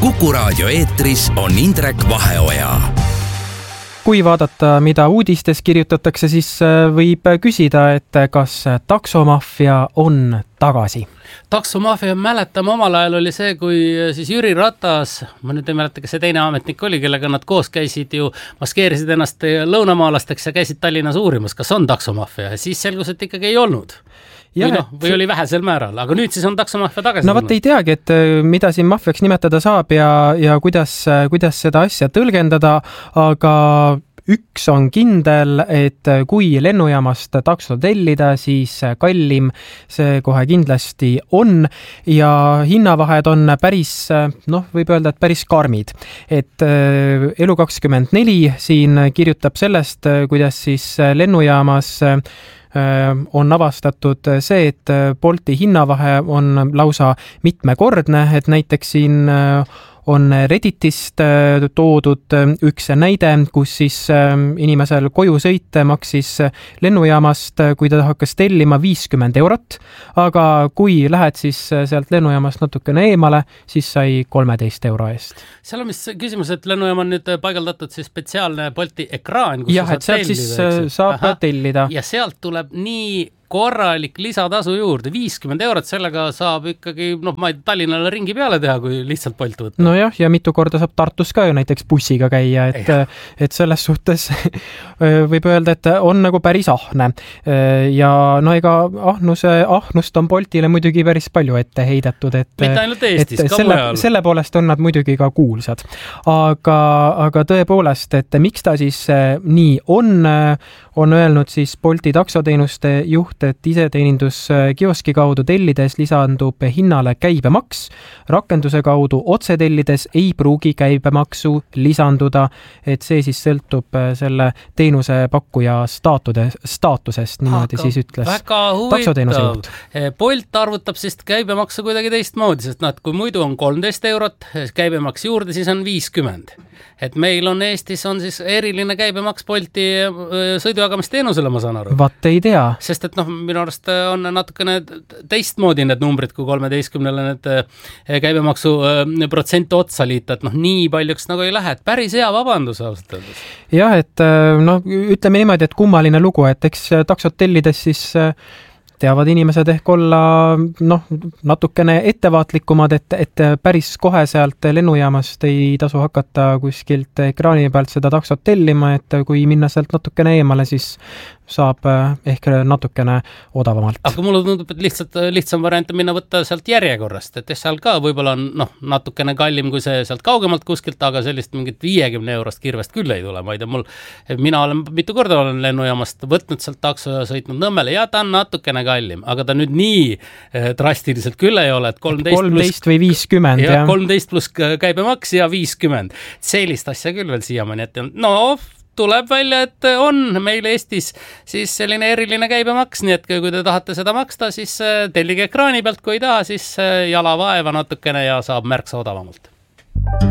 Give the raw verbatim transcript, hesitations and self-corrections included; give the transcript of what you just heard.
Kuku Raadio eetris on Indrek Vaheoja. Kui vaadata, mida uudistes kirjutatakse, siis võib küsida, et kas taksomafia on tagasi. Taksomafia mäletame omal ajal oli see, kui siis Jüri Ratas, ma nüüd ei mäleta, kas see teine ametnik oli, kellega nad koos käisid ju, maskeerisid ennast lõunamaalasteks ja käisid Tallinnas uurimas, kas on taksomafia, ja siis selgus, et ikkagi ei olnud. Ja, või, no, või see... oli vähesel määral, aga nüüd siis on taksomafia tagasi. No vaat ei teagi, et mida siin mafiaks nimetada saab ja, ja kuidas, kuidas seda asja tõlgendada, aga üks on kindel, et kui lennujaamast takso tellida, siis kallim see kohe kindlasti on ja hinnavahed on päris, noh, võib öelda, et päris karmid. Et Elu kakskümmend neli siin kirjutab sellest, kuidas siis lennujaamas on avastatud see, et Bolti hinnavahe on lausa mitmekordne, et näiteks siin on Redditist toodud üks näide, kus siis inimesel koju sõite maksis lennujaamast, kui ta hakkas tellima viiskümmend eurot, aga kui lähed siis sealt lennujaamast natukene eemale, siis sai kolmeteist euro eest. Seal on mis küsimus, et lennujaam on nüüd paigaldatud siis spetsiaalne Bolti ekraan, kus jah, et sealt siis saab Aha. tellida. Ja sealt tuleb nii korralik lisatasu juurde, viiskümmend eurot, sellega saab ikkagi, noh, ma ei Tallinnale ringi peale teha, kui lihtsalt Bolt võtta. No jah, ja mitu korda saab Tartus ka ju näiteks bussiga käia, et, et selles suhtes võib öelda, et on nagu päris ahne. Ja no ega ahnuse, ahnust on Boltile muidugi päris palju ette heidetud, et, mitte ainult Eestis, et ka selle, mujal. Selle poolest on nad muidugi ka kuulsad. Aga, aga tõepoolest, et miks ta siis nii on, on öelnud siis Bolti taksoteenuste juht, et iseteeninduskioski kaudu tellides lisandub hinnale käibemaks. Rakenduse kaudu otse tellides ei pruugi käibemaksu lisanduda, et see siis sõltub selle teenuse pakkuja staatude, staatusest, niimoodi Aga siis ütles taksoteenuse juht. Bolt arvutab siis käibemaksu kuidagi teistmoodi, sest nad, kui muidu on kolmteist eurot, käibemaks juurde, siis on viiskümmend. Et meil on Eestis on siis eriline käibemaks Bolti sõidujagamisteenusele, ma saan aru. Vaat ei tea. Sest et noh, minu arust on natukene teistmoodi need numbrid, kui kolmeteistkümnele need käibemaksu protsent otsa liita, et noh, nii paljuks nagu ei lähe, et päris hea vabandus ausalt öeldes. Jah, et noh, ütleme niimoodi, et kummaline lugu, et eks taksot tellides siis teavad inimesed ehk olla noh, natukene ettevaatlikumad, et, et päris kohe sealt lennujaamast ei tasu hakata kuskilt ekraani pealt seda taksot tellima, et kui minna sealt natukene eemale, siis saab ehk natukene odavamalt. Aga mulle tundub, et lihtsalt lihtsam variant on minna võtta sealt järjekorrast, et seal ka võib-olla on noh, natukene kallim kui see sealt kaugemalt kuskilt, aga sellist mingit viiekümne eurost kirvest küll ei tule. Ma ei tea, mul, mina olen mitu korda olen lennujaamast võtnud sealt takso ja sõitnud Nõmmele ja ta on natukene kallim, aga ta nüüd nii drastiliselt küll ei ole, et kolmteist, kolmteist või viiskümmend. Ja, kolmteist pluss käibemaks ja viiskümmend. Sellist asja küll veel siiamaani, et no tuleb välja, et on meil Eestis siis selline eriline käibemaks, nii et kui te tahate seda maksta, siis tellige ekraani pealt, kui ei taha, siis jala vaeva natukene ja saab märksa odavamalt.